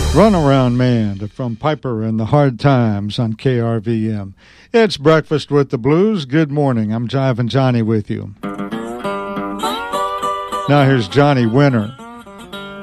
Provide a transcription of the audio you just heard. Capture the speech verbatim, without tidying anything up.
Runaround Man from Piper and the Hard Times on K R V M. It's Breakfast with the Blues. Good morning. I'm Jive and Johnny with you. Now here's Johnny Winter.